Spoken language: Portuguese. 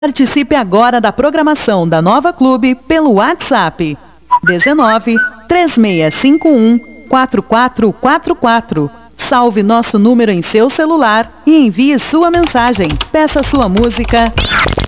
Participe agora da programação da Nova Clube pelo WhatsApp 19 3651 4444. Salve nosso número em seu celular e envie sua mensagem. Peça sua música